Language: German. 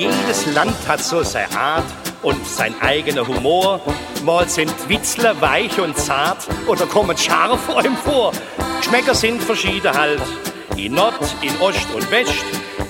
Jedes Land hat so seine Art und sein eigener Humor. Mal sind Witzler weich und zart oder kommen scharf einem vor. Geschmäcker sind verschieden halt, in Nord, in Ost und West.